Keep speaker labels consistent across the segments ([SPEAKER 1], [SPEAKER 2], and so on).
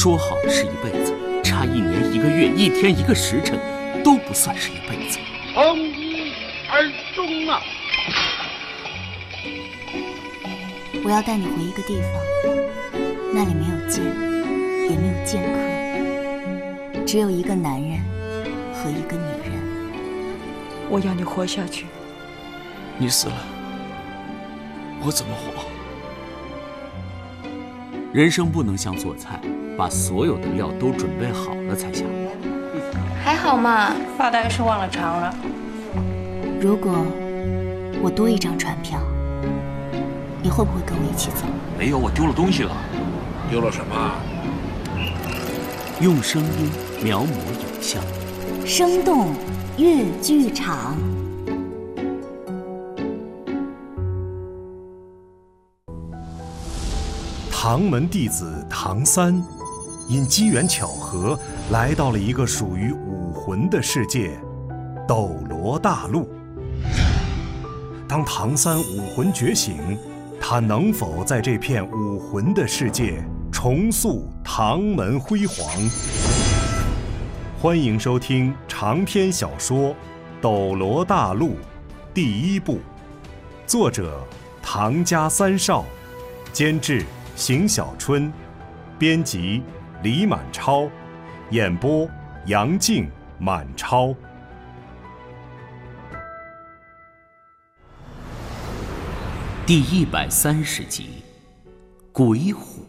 [SPEAKER 1] 说好了是一辈子，差1年1个月、1天1个时辰，都不算是一辈子。
[SPEAKER 2] 从一而终啊！
[SPEAKER 3] 我要带你回一个地方，那里没有剑，也没有剑客，只有一个男人和一个女人。
[SPEAKER 4] 我要你活下去。
[SPEAKER 5] 你死了，我怎么活？
[SPEAKER 1] 人生不能像做菜，把所有的料都准备好了才下锅。
[SPEAKER 6] 还好嘛，
[SPEAKER 4] 爸大概是忘了尝了。
[SPEAKER 3] 如果我多一张船票，你会不会跟我一起走？
[SPEAKER 5] 没有，我丢了东西了。
[SPEAKER 2] 丢了什么？
[SPEAKER 1] 用声音描摹影像，
[SPEAKER 3] 生动粤剧场。
[SPEAKER 7] 唐门弟子唐三，因机缘巧合来到了一个属于武魂的世界——斗罗大陆。当唐三武魂觉醒，他能否在这片武魂的世界重塑唐门辉煌？欢迎收听长篇小说《斗罗大陆》第1部，作者唐家三少，监制邢小春，编辑李满超，演播杨静、满超。
[SPEAKER 1] 第130集，鬼虎。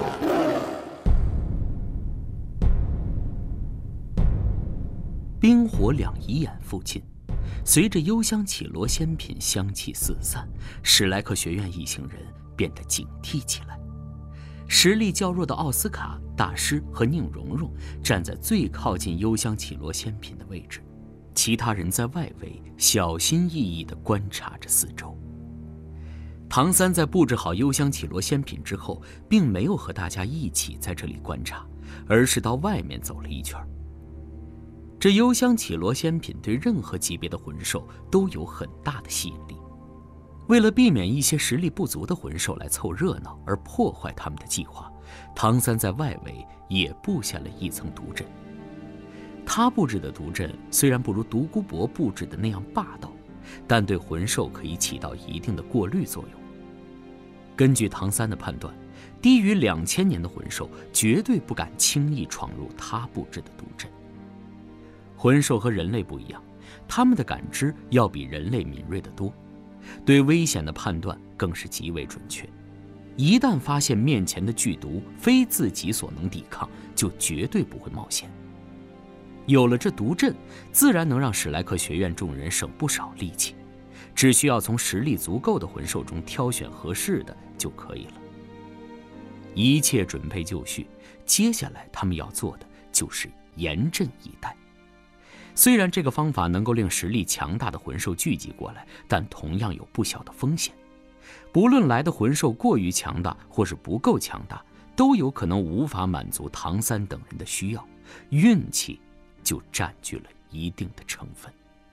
[SPEAKER 1] 冰火两仪眼附近，随着幽香绮罗仙品香气四散，史莱克学院一行人变得警惕起来。实力较弱的奥斯卡、大师和宁荣荣站在最靠近幽香绮罗仙品的位置，其他人在外围小心翼翼地观察着四周。唐三在布置好幽香绮罗仙品之后，并没有和大家一起在这里观察，而是到外面走了一圈。这幽香绮罗仙品对任何级别的魂兽都有很大的吸引力。为了避免一些实力不足的魂兽来凑热闹而破坏他们的计划，唐三在外围也布下了一层毒阵。他布置的毒阵虽然不如独孤博布置的那样霸道，但对魂兽可以起到一定的过滤作用。根据唐三的判断，低于2000年的魂兽绝对不敢轻易闯入他布置的毒阵。魂兽和人类不一样，他们的感知要比人类敏锐得多，对危险的判断更是极为准确。一旦发现面前的剧毒非自己所能抵抗，就绝对不会冒险。有了这毒阵，自然能让史莱克学院众人省不少力气，只需要从实力足够的魂兽中挑选合适的就可以了。一切准备就绪，接下来他们要做的就是严阵以待。虽然这个方法能够令实力强大的魂兽聚集过来，但同样有不小的风险。不论来的魂兽过于强大或是不够强大，都有可能无法满足唐三等人的需要，运气就占据了一定的成分。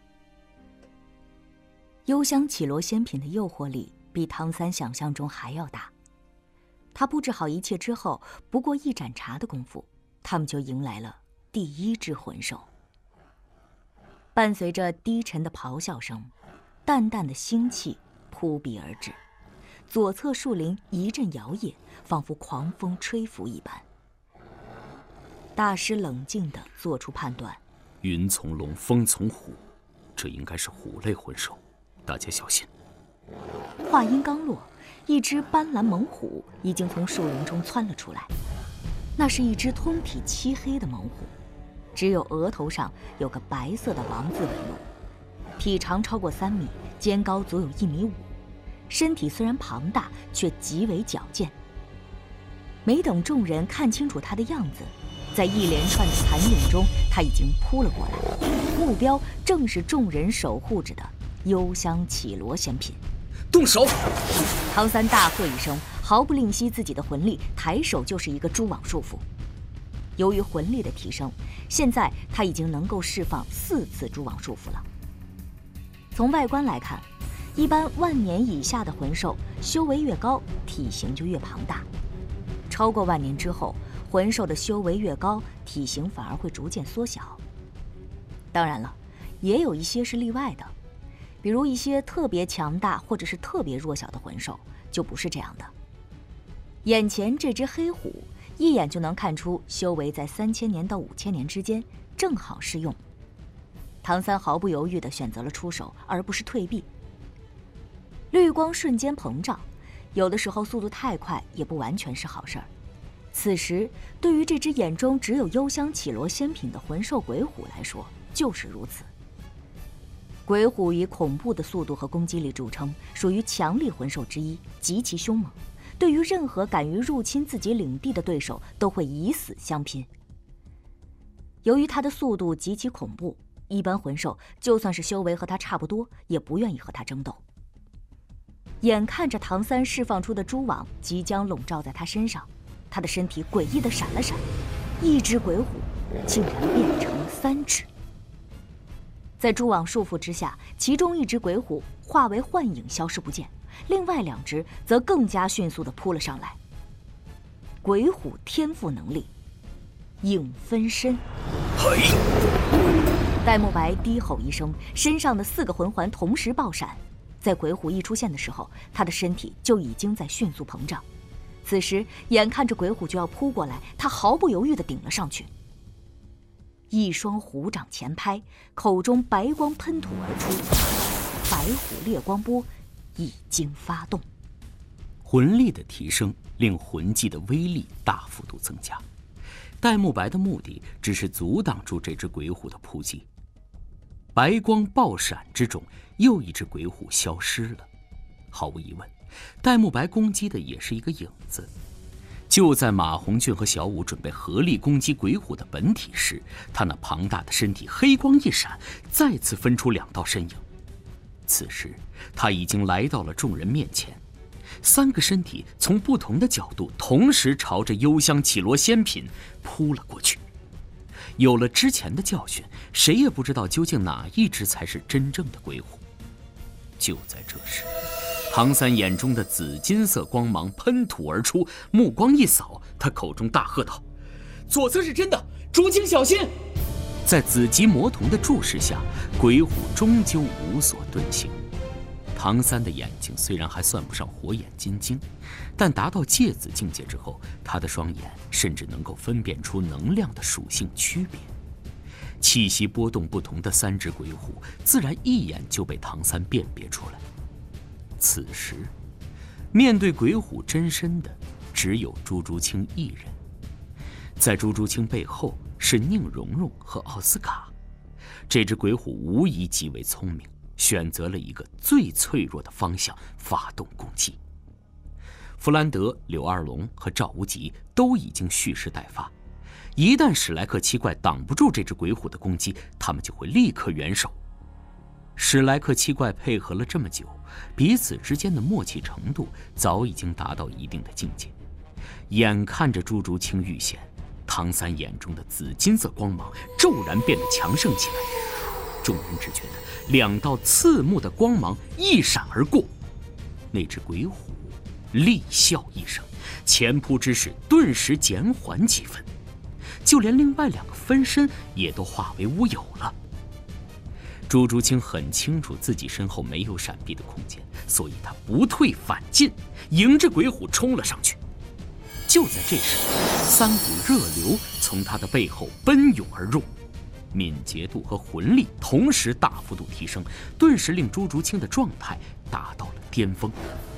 [SPEAKER 3] 幽香绮罗仙品的诱惑力比唐三想象中还要大。他布置好一切之后，不过一盏茶的功夫，他们就迎来了第1只魂兽。伴随着低沉的咆哮声，淡淡的腥气扑鼻而至，左侧树林一阵摇曳，仿佛狂风吹拂一般。大师冷静地做出判断：
[SPEAKER 1] 云从龙，风从虎，这应该是虎类魂兽，大家小心。
[SPEAKER 3] 话音刚落，一只斑斓猛虎已经从树林中窜了出来。那是一只通体漆黑的猛虎，只有额头上有个白色的王字纹路，体长超过3米，肩高足有1.5米，身体虽然庞大，却极为矫健。没等众人看清楚他的样子，在一连串的残影中，他已经扑了过来，目标正是众人守护着的幽香绮罗仙品。
[SPEAKER 5] 动手！
[SPEAKER 3] 唐三大喝一声，毫不吝惜自己的魂力，抬手就是一个蛛网束缚。由于魂力的提升，现在他已经能够释放4次蛛网束缚了。从外观来看，一般万年以下的魂兽修为越高，体型就越庞大。超过万年之后， 魂兽的修为越高，体型反而会逐渐缩小。当然了，也有一些是例外的，比如一些特别强大或者是特别弱小的魂兽就不是这样的。眼前这只黑虎一眼就能看出修为在3000年到5000年之间，正好适用。唐三毫不犹豫地选择了出手，而不是退避。绿光瞬间膨胀，有的时候速度太快也不完全是好事儿。此时对于这只眼中只有幽香绮罗仙品的魂兽鬼虎来说就是如此。鬼虎以恐怖的速度和攻击力著称，属于强力魂兽之一，极其凶猛，对于任何敢于入侵自己领地的对手都会以死相拼。由于它的速度极其恐怖，一般魂兽就算是修为和它差不多，也不愿意和它争斗。眼看着唐三释放出的蛛网即将笼罩在他身上，他的身体诡异地闪了闪，一只鬼虎竟然变成了3只。在蛛网束缚之下，其中一只鬼虎化为幻影消失不见，另外2只则更加迅速地扑了上来。鬼虎天赋能力影分身。戴沐白低吼一声，身上的4个魂环同时爆闪。在鬼虎一出现的时候，他的身体就已经在迅速膨胀。此时眼看着鬼虎就要扑过来，他毫不犹豫地顶了上去。一双虎掌前拍，口中白光喷吐而出，白虎烈光波已经发动。
[SPEAKER 1] 魂力的提升令魂技的威力大幅度增加。戴沐白的目的只是阻挡住这只鬼虎的扑击。白光爆闪之中，又一只鬼虎消失了。毫无疑问，戴沐白攻击的也是一个影子。就在马红俊和小舞准备合力攻击鬼虎的本体时，他那庞大的身体黑光一闪，再次分出2道身影。此时他已经来到了众人面前，3个身体从不同的角度同时朝着幽香绮罗仙品扑了过去。有了之前的教训，谁也不知道究竟哪一只才是真正的鬼虎。就在这时，唐三眼中的紫金色光芒喷吐而出，目光一扫，他口中大喝道：“左侧是真的，竹青小心！”在紫极魔瞳的注视下，鬼虎终究无所遁形。唐三的眼睛虽然还算不上火眼金睛，但达到芥子境界之后，他的双眼甚至能够分辨出能量的属性区别。气息波动不同的3只鬼虎，自然一眼就被唐三辨别出来。此时，面对鬼虎真身的只有朱竹清一人。在朱竹清背后是宁荣荣和奥斯卡。这只鬼虎无疑极为聪明，选择了一个最脆弱的方向发动攻击。弗兰德、柳二龙和赵无极都已经蓄势待发，一旦史莱克七怪挡不住这只鬼虎的攻击，他们就会立刻援手。史莱克七怪配合了这么久，彼此之间的默契程度早已经达到一定的境界。眼看着朱竹清遇险，唐三眼中的紫金色光芒骤然变得强盛起来。众人只觉得2道刺目的光芒一闪而过，那只鬼虎厉笑一声，前扑之势顿时减缓几分，就连另外2个分身也都化为乌有了。朱竹清很清楚自己身后没有闪避的空间，所以他不退反进，迎着鬼虎冲了上去。就在这时，3股热流从他的背后奔涌而入，敏捷度和魂力同时大幅度提升，顿时令朱竹清的状态达到了巅峰。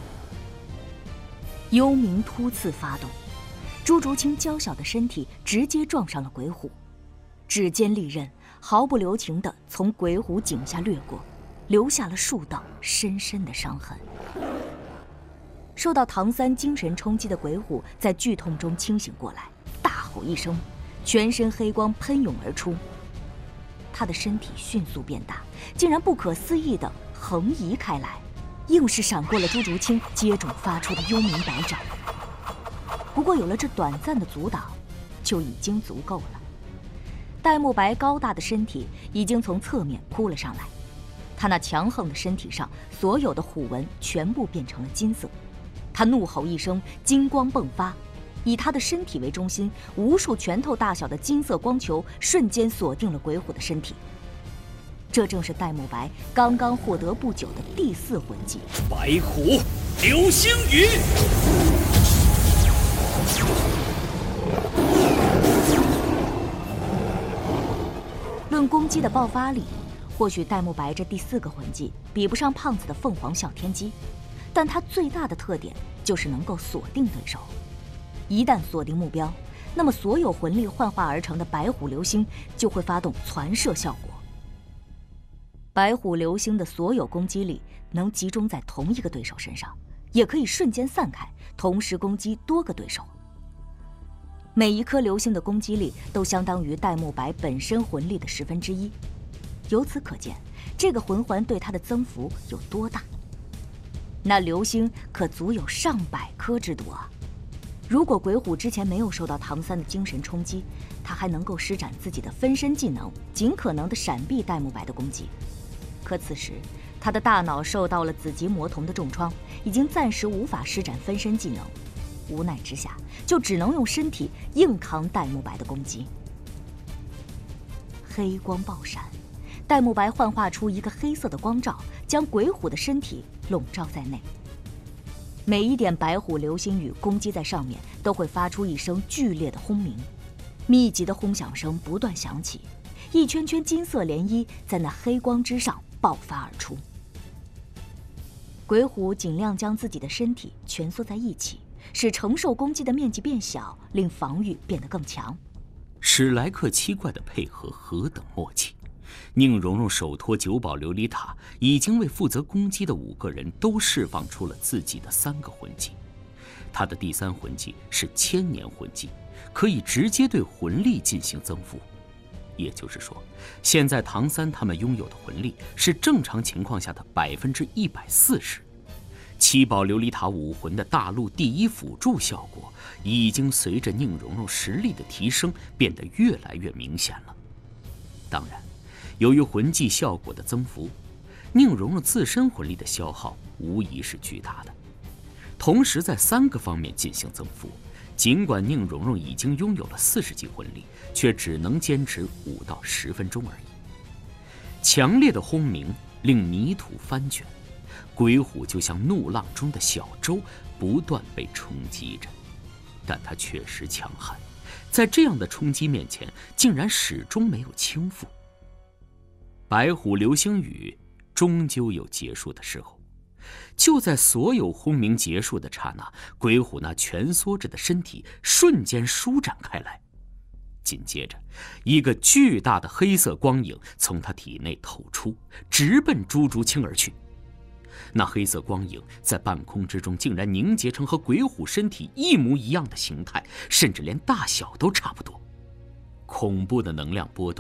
[SPEAKER 3] 幽冥突刺发动，朱竹清娇小的身体直接撞上了鬼虎，指尖利刃毫不留情地从鬼虎颈下掠过，留下了数道深深的伤痕。受到唐三精神冲击的鬼虎在剧痛中清醒过来，大吼一声，全身黑光喷涌而出。他的身体迅速变大，竟然不可思议地横移开来，硬是闪过了朱竹清接踵发出的幽冥百掌。不过有了这短暂的阻挡，就已经足够了。戴沐白高大的身体已经从侧面扑了上来，他那强横的身体上所有的虎纹全部变成了金色。他怒吼一声，金光迸发， 以他的身体为中心，无数拳头大小的金色光球瞬间锁定了鬼虎的身体。这正是戴沐白刚刚获得不久的第4魂技——
[SPEAKER 1] 白虎流星雨。
[SPEAKER 3] 论攻击的爆发力，或许戴沐白这第4个魂技比不上胖子的凤凰啸天机，但它最大的特点就是能够锁定对手。一旦锁定目标，那么所有魂力幻化而成的白虎流星就会发动传射效果。白虎流星的所有攻击力能集中在同一个对手身上，也可以瞬间散开，同时攻击多个对手。每一颗流星的攻击力都相当于戴沐白本身魂力的1/10，由此可见，这个魂环对他的增幅有多大。那流星可足有上百颗之多啊！如果鬼虎之前没有受到唐三的精神冲击，他还能够施展自己的分身技能，尽可能的闪避戴沐白的攻击。可此时，他的大脑受到了紫极魔瞳的重创，已经暂时无法施展分身技能。无奈之下，就只能用身体硬扛戴沐白的攻击。黑光爆闪，戴沐白幻化出一个黑色的光罩，将鬼虎的身体笼罩在内。每一点白虎流星雨攻击在上面，都会发出一声剧烈的轰鸣，密集的轰响声不断响起，一圈圈金色涟漪在那黑光之上爆发而出。鬼虎尽量将自己的身体蜷缩在一起，使承受攻击的面积变小，令防御变得更强。
[SPEAKER 1] 史莱克七怪的配合何等默契！宁荣荣手托9宝琉璃塔，已经为负责攻击的5个人都释放出了自己的3个魂技。他的第3魂技是千年魂技，可以直接对魂力进行增幅。也就是说，现在唐三他们拥有的魂力是正常情况下的140%。7宝琉璃塔武魂的大陆第1辅助效果，已经随着宁荣荣实力的提升变得越来越明显了。当然，由于魂技效果的增幅，宁荣荣自身魂力的消耗无疑是巨大的。同时在3个方面进行增幅，尽管宁荣荣已经拥有了40级魂力，却只能坚持5到10分钟而已。强烈的轰鸣令泥土翻卷，鬼虎就像怒浪中的小舟，不断被冲击着。但他确实强悍，在这样的冲击面前，竟然始终没有倾覆。白虎流星雨终究有结束的时候，就在所有轰鸣结束的刹那，鬼虎那蜷缩着的身体瞬间舒展开来，紧接着，一个巨大的黑色光影从他体内透出，直奔朱竹清而去。那黑色光影在半空之中竟然凝结成和鬼虎身体一模一样的形态，甚至连大小都差不多。恐怖的能量波动